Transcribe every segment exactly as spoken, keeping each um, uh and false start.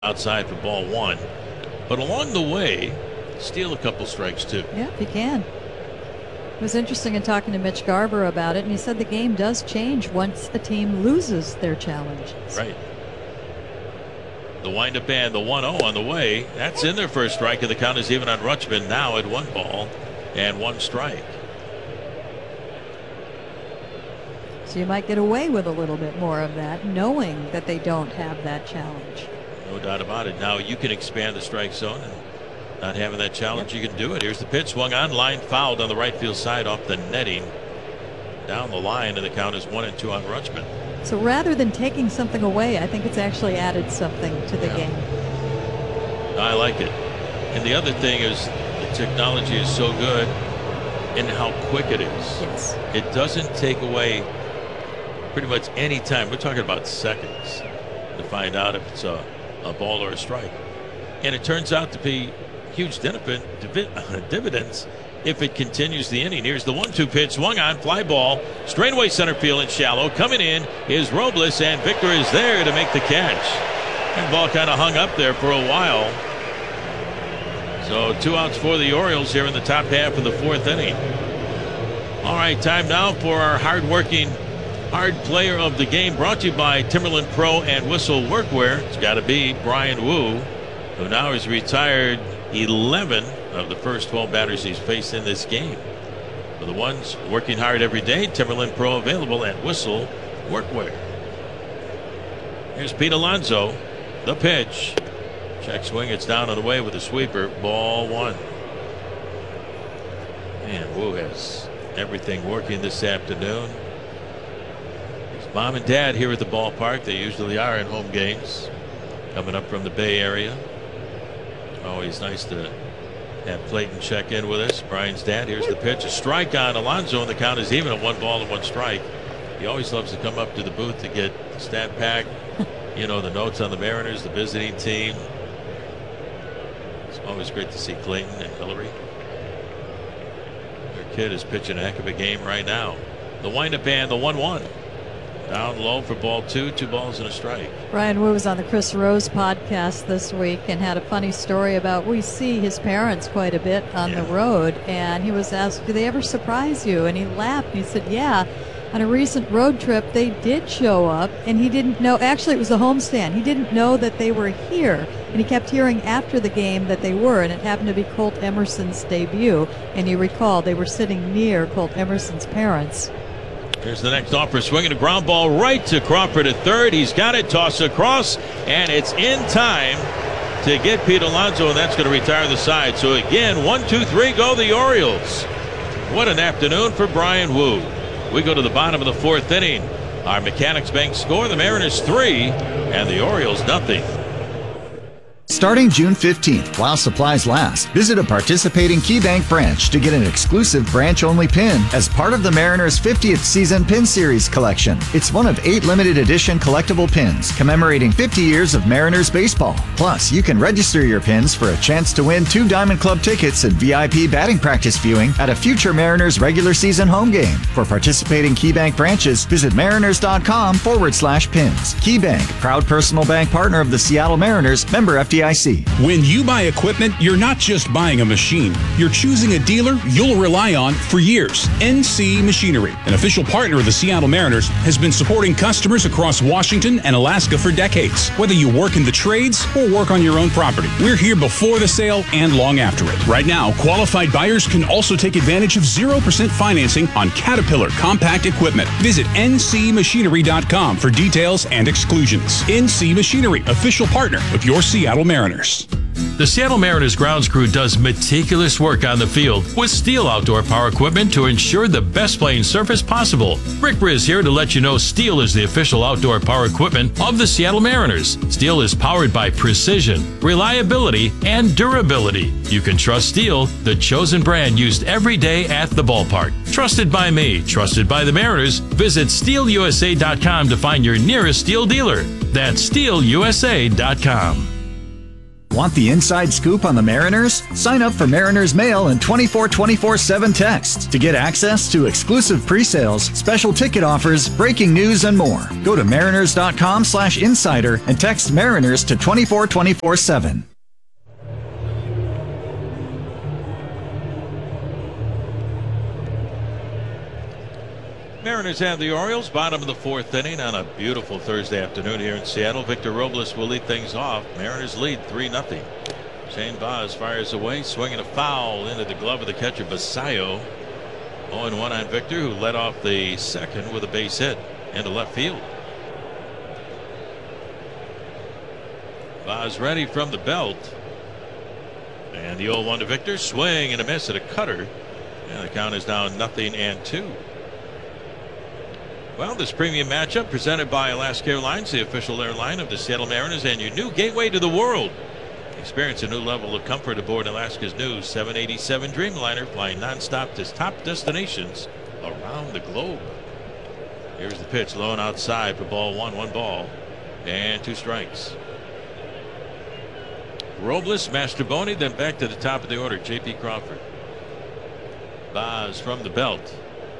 outside for ball one. But along the way, steal a couple strikes too. Yeah, if you can. It was interesting in talking to Mitch Garver about it, and he said the game does change once a team loses their challenge. Right. The windup and the one oh on the way. That's in their first strike, and the count is even on Rutschman now at one ball and one strike. So you might get away with a little bit more of that, knowing that they don't have that challenge. No doubt about it. Now you can expand the strike zone, and not having that challenge, yep. You can do it. Here's the pitch, swung on, line fouled on the right field side off the netting. Down the line, and the count is one and two on Rutschman. So rather than taking something away, I think it's actually added something to the yeah. game. I like it. And the other thing is the technology is so good in how quick it is. Yes. It doesn't take away pretty much any time. We're talking about seconds to find out if it's a, a ball or a strike. And it turns out to be huge dividends if it continues the inning. Here's the one two pitch, swung on, fly ball, straightaway center field and shallow. Coming in is Robles, and Victor is there to make the catch. And ball kind of hung up there for a while. So two outs for the Orioles here in the top half of the fourth inning. All right, time now for our hard-working hard player of the game, brought to you by Timberland Pro and Whistle Workwear. It's got to be Bryan Woo, who now has retired eleven of the first twelve batters he's faced in this game. For the ones working hard every day, Timberland Pro available at Whistle Workwear. Here's Pete Alonso, the pitch. Check swing, it's down and away with a sweeper, ball one. Man, Woo has everything working this afternoon. His mom and dad here at the ballpark. They usually are in home games, coming up from the Bay Area. Always nice to have Clayton check in with us. Brian's dad. Here's the pitch, a strike on Alonso, and the count is even at one ball and one strike. He always loves to come up to the booth to get the stat pack, you know, the notes on the Mariners, the visiting team. It's always great to see Clayton and Hillary. Their kid is pitching a heck of a game right now. The windup and the one one. Down low for ball two, two balls and a strike. Bryan Woo was on the Chris Rose podcast this week and had a funny story about, we see his parents quite a bit on yeah. the road, and he was asked, do they ever surprise you? And he laughed and he said, yeah, on a recent road trip they did show up, and he didn't know, actually it was the homestand, he didn't know that they were here, and he kept hearing after the game that they were, and it happened to be Colt Emerson's debut, and you recall they were sitting near Colt Emerson's parents. Here's the next offer, swinging a ground ball right to Crawford at third. He's got it, toss across, and it's in time to get Pete Alonso, and that's going to retire the side. So again, one, two, three, go the Orioles. What an afternoon for Bryan Woo. We go to the bottom of the fourth inning. Our Mechanics Bank score, the Mariners three and the Orioles nothing. Starting June fifteenth, while supplies last, visit a participating KeyBank branch to get an exclusive branch-only pin as part of the Mariners' fiftieth season pin series collection. It's one of eight limited edition collectible pins commemorating fifty years of Mariners baseball. Plus, you can register your pins for a chance to win two Diamond Club tickets and V I P batting practice viewing at a future Mariners regular season home game. For participating KeyBank branches, visit mariners.com forward slash pins. KeyBank, proud personal bank partner of the Seattle Mariners, member F D I C. When you buy equipment, you're not just buying a machine. You're choosing a dealer you'll rely on for years. N C Machinery, an official partner of the Seattle Mariners, has been supporting customers across Washington and Alaska for decades. Whether you work in the trades or work on your own property, we're here before the sale and long after it. Right now, qualified buyers can also take advantage of zero percent financing on Caterpillar compact equipment. Visit N C machinery dot com for details and exclusions. N C Machinery, official partner of your Seattle Mariners. The Seattle Mariners grounds crew does meticulous work on the field with Steel outdoor power equipment to ensure the best playing surface possible. Rick Briz here to let you know Steel is the official outdoor power equipment of the Seattle Mariners. Steel is powered by precision, reliability, and durability. You can trust Steel, the chosen brand used every day at the ballpark. Trusted by me, trusted by the Mariners. Visit steel u s a dot com to find your nearest Steel dealer. That's steel u s a dot com. Want the inside scoop on the Mariners? Sign up for Mariners Mail and twenty-four twenty-four seven text to get access to exclusive pre-sales, special ticket offers, breaking news, and more. Go to mariners.com slash insider and text Mariners to twenty-four twenty-four seven. Mariners have the Orioles, bottom of the fourth inning on a beautiful Thursday afternoon here in Seattle. Victor Robles will lead things off. Mariners lead three nothing. Shane Baz fires away, swinging a foul into the glove of the catcher Basayo. oh and one on Victor, who led off the second with a base hit into left field. Baz ready from the belt. And the oh one to Victor, swing and a miss at a cutter. And the count is down nothing and two. Well, this premium matchup presented by Alaska Airlines, the official airline of the Seattle Mariners, and your new gateway to the world. Experience a new level of comfort aboard Alaska's new seven eighty-seven Dreamliner, flying nonstop to top destinations around the globe. Here's the pitch, low and outside for ball one, one ball, and two strikes. Robles, Mastrobuoni, then back to the top of the order, J P Crawford. Baz from the belt.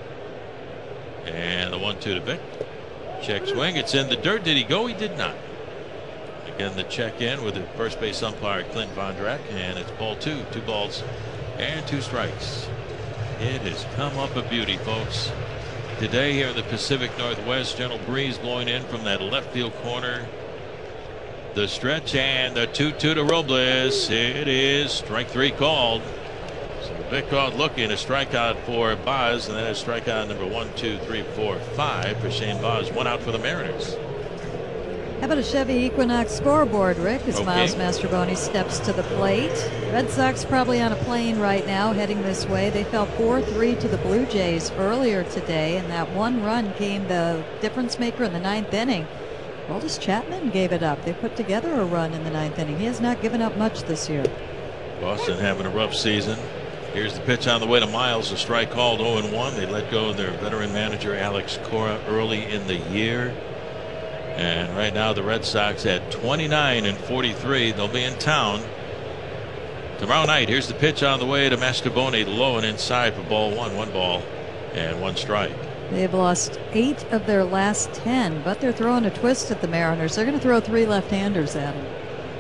And the one two to Vic. Check swing. It's in the dirt. Did he go? He did not. Again, the check in with the first base umpire, Clint Vondrak. And it's ball two. Two balls and two strikes. It has come up a beauty, folks. Today here in the Pacific Northwest, gentle breeze blowing in from that left field corner. The stretch and the two two to Robles. It is strike three called. Vic called looking, a strikeout for Baz, and then a strikeout number one, two, three, four, five for Shane Baz. One out for the Mariners. How about a Chevy Equinox scoreboard, Rick, as Okay. Miles Mastrobuoni steps to the plate. Red Sox probably on a plane right now heading this way. They fell four three to the Blue Jays earlier today, and that one run came the difference maker in the ninth inning. Aroldis Chapman gave it up. They put together a run in the ninth inning. He has not given up much this year. Boston having a rough season. Here's the pitch on the way to Miles. A strike called oh and one. They let go of their veteran manager Alex Cora early in the year. And right now the Red Sox at twenty-nine and forty-three. They'll be in town tomorrow night. Here's the pitch on the way to Mastrobuoni, low and inside for ball one. One ball and one strike. They've lost eight of their last ten, but they're throwing a twist at the Mariners. They're going to throw three left-handers at them.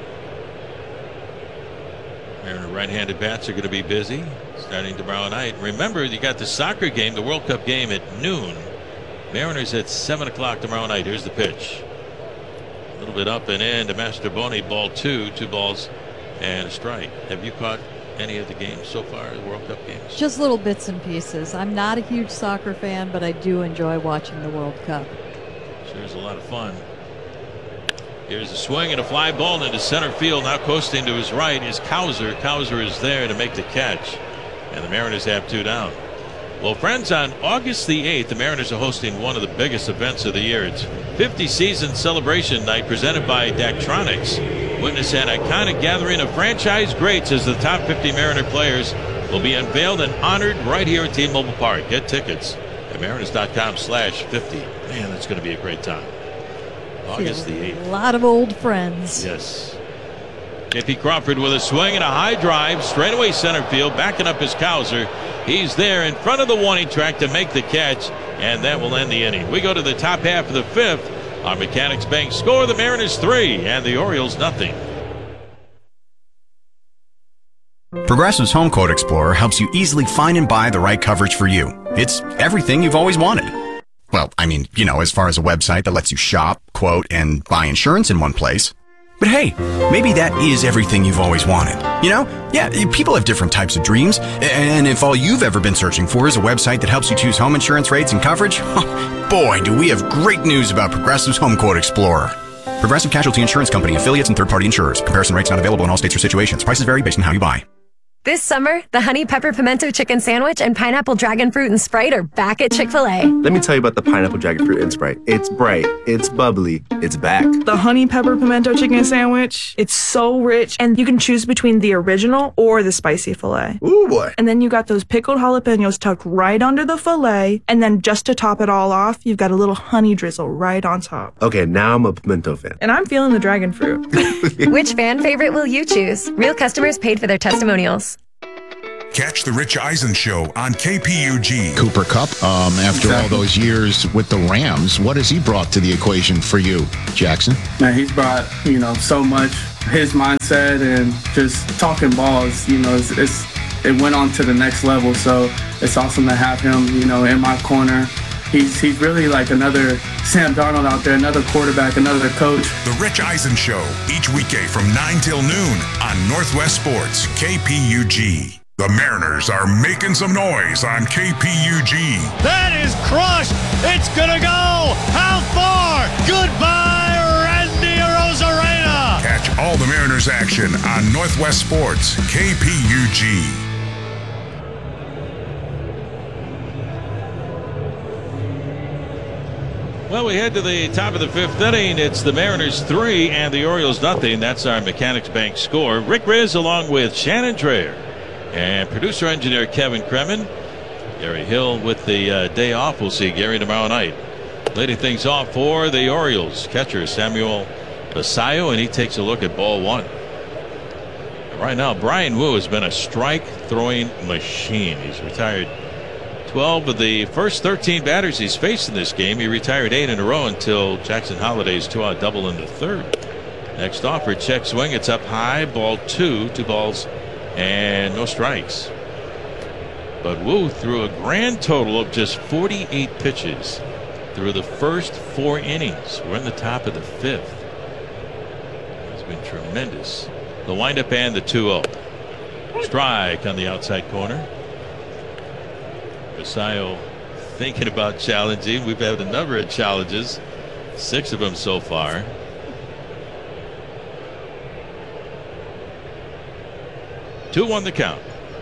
Mariner right-handed bats are going to be busy starting tomorrow night. Remember, you got the soccer game, the World Cup game at noon. Mariners at seven o'clock tomorrow night. Here's the pitch. A little bit up and in to Mastrobuoni, ball two, two balls and a strike. Have you caught any of the games so far, the World Cup games? Just little bits and pieces. I'm not a huge soccer fan, but I do enjoy watching the World Cup. Sure is a lot of fun. Here's a swing and a fly ball into center field. Now coasting to his right is Cowser. Cowser is there to make the catch. And the Mariners have two down. Well, friends, on August the eighth, the Mariners are hosting one of the biggest events of the year. It's fifty season celebration night presented by Daktronics. Witness an iconic gathering of franchise greats as the top fifty Mariner players will be unveiled and honored right here at T-Mobile Park. Get tickets at mariners.com slash 50. Man, that's going to be a great time. August the eighth. A lot of old friends. Yes. J P Crawford with a swing and a high drive, straightaway center field, backing up his Cowser. He's there in front of the warning track to make the catch, and that will end the inning. We go to the top half of the fifth. Our Mechanics Bank score, the Mariners three and the Orioles nothing. Progressive's Home Quote Explorer helps you easily find and buy the right coverage for you. It's everything you've always wanted. Well, I mean, you know, as far as a website that lets you shop, quote, and buy insurance in one place. But hey, maybe that is everything you've always wanted. You know? Yeah, people have different types of dreams. And if all you've ever been searching for is a website that helps you choose home insurance rates and coverage, boy, do we have great news about Progressive's Home Quote Explorer. Progressive Casualty Insurance Company, affiliates, and third-party insurers. Comparison rates not available in all states or situations. Prices vary based on how you buy. This summer, the Honey Pepper Pimento Chicken Sandwich and Pineapple Dragon Fruit and Sprite are back at Chick-fil-A. Let me tell you about the Pineapple Dragon Fruit and Sprite. It's bright, it's bubbly, it's back. The Honey Pepper Pimento Chicken Sandwich, it's so rich, and you can choose between the original or the spicy filet. Ooh, boy. And then you got those pickled jalapenos tucked right under the filet, and then just to top it all off, you've got a little honey drizzle right on top. Okay, now I'm a pimento fan. And I'm feeling the dragon fruit. Which fan favorite will you choose? Real customers paid for their testimonials. Catch the Rich Eisen Show on K P U G. Cooper Kupp, um, after all those years with the Rams, what has he brought to the equation for you, Jackson? Man, he's brought, you know, so much. His mindset and just talking balls, you know, it's, it's it went on to the next level. So it's awesome to have him, you know, in my corner. He's he's really like another Sam Darnold out there, another quarterback, another coach. The Rich Eisen Show, each weekday from nine till noon on Northwest Sports, K P U G. The Mariners are making some noise on K P U G. That is crushed. It's going to go. How far? Goodbye, Randy Arozarena. Catch all the Mariners action on Northwest Sports, K P U G. Well, we head to the top of the fifth inning. It's the Mariners three and the Orioles nothing. That's our Mechanics Bank score. Rick Riz along with Shannon Dreher and producer engineer Kevin Kremen. Gary Hill with the uh, day off. We'll see Gary tomorrow night. Leading things off for the Orioles, catcher Samuel Basayo, and he takes a look at ball one. Right now, Brian Wu has been a strike throwing machine. He's retired twelve of the first thirteen batters he's faced in this game. He retired eight in a row until Jackson Holliday's two out double in the third. Next offer, check swing. It's up high, ball two, two balls and no strikes. But Wu threw a grand total of just forty-eight pitches through the first four innings. We're in the top of the fifth. It's been tremendous. The windup and the two oh. Strike on the outside corner. Basayo thinking about challenging. We've had a number of challenges, six of them so far. two one the count.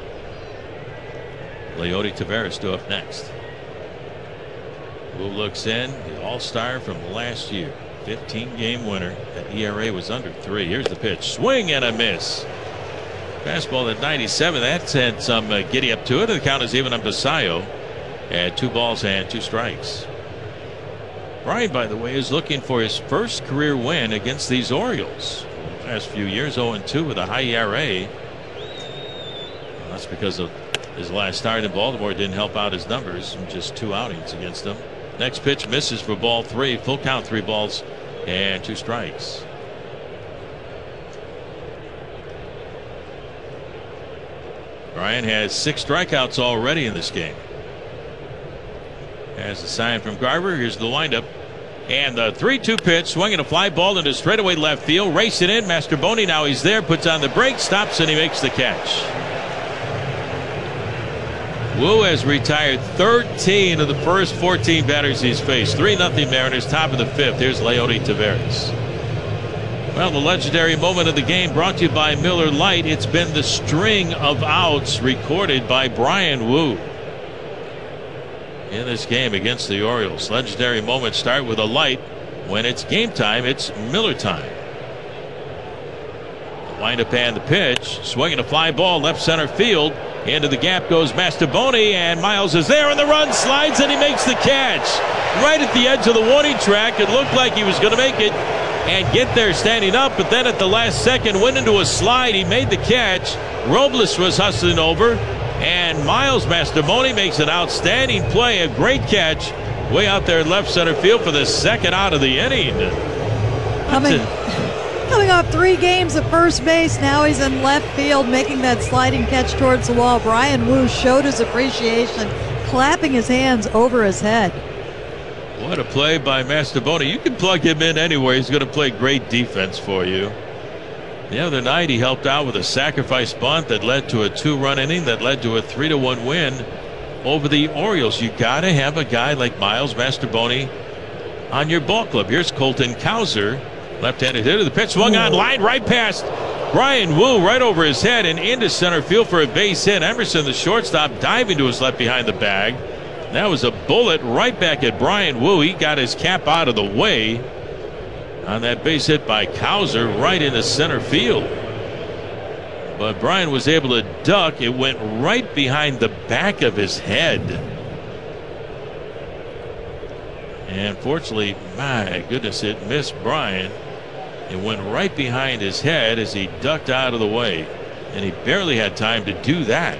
Leody Taveras to up next. Who looks in, the all-star from last year, fifteen game winner. That E R A was under three. Here's the pitch, swing and a miss. Fastball at ninety-seven. That's had some uh, giddy up to it. The count is even on Basayo at two balls and two strikes. Brian, by the way, is looking for his first career win against these Orioles. The last few years, oh and two with a high E R A. Well, that's because of his last start in Baltimore didn't help out his numbers. Just two outings against them. Next pitch misses for ball three. Full count, three balls and two strikes. Brian has six strikeouts already in this game. As a sign from Garver, here's the windup. And the three two pitch, swinging a fly ball into straightaway left field. Racing in, Mastrobuoni, now he's there, puts on the brake, stops, and he makes the catch. Wu has retired thirteen of the first fourteen batters he's faced. three nothing Mariners, top of the fifth. Here's Leody Taveras. Well, the legendary moment of the game brought to you by Miller Lite. It's been the string of outs recorded by Brian Wu in this game against the Orioles. Legendary moments start with a light. When it's game time, it's Miller time. The windup and the pitch, swinging a fly ball left center field. Into the gap goes Mastrobuoni, and Miles is there, and the run slides, and he makes the catch right at the edge of the warning track. It looked like he was going to make it and get there standing up, but then at the last second went into a slide. He made the catch. Robles was hustling over, and Miles Mastrobuoni makes an outstanding play, a great catch way out there in left center field for the second out of the inning. Coming, coming off three games at first base, now he's in left field making that sliding catch towards the wall. Brian Wu showed his appreciation, clapping his hands over his head. What a play by Mastrobuoni. You can plug him in anywhere. He's going to play great defense for you. The other night he helped out with a sacrifice bunt that led to a two-run inning that led to a three to one win over the Orioles. You got to have a guy like Miles Mastrobuoni on your ball club. Here's Colton Cowser, left-handed hitter. The pitch swung on line right past Brian Wu right over his head and into center field for a base hit. Emerson, the shortstop, diving to his left behind the bag. That was a bullet right back at Brian Wu. He got his cap out of the way on that base hit by Cowser right into center field. But Brian was able to duck. It went right behind the back of his head. And fortunately, my goodness, it missed Brian. It went right behind his head as he ducked out of the way. And he barely had time to do that.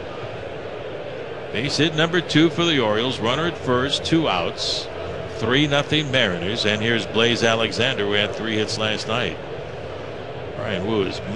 Base hit number two for the Orioles. Runner at first, two outs. three nothing Mariners. And here's Blaze Alexander, who had three hits last night. Brian Wu is